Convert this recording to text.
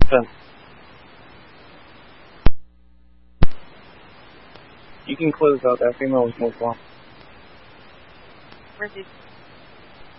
10. You can close out. That female was moved on. Where's he?